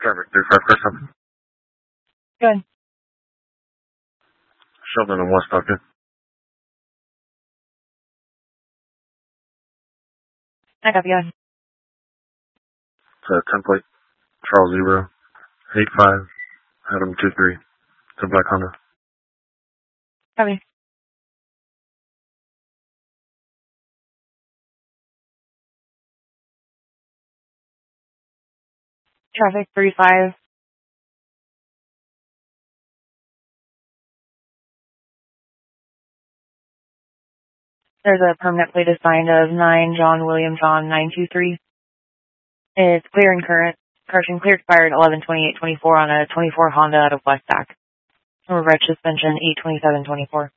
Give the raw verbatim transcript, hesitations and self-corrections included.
Traffic three five four seven. Good. Sheldon and West Stockton. I copy you. It's a template. Charles Zero. eight five. Adam two three. It's a black Honda. Copy. Traffic three five. There's a permanent plate assigned of nine John William John nine two three. It's clear and current. Correction, clear expired eleven twenty-eight twenty-four on a twenty-four Honda out of West Stack. Red suspension eight twenty-seven twenty-four.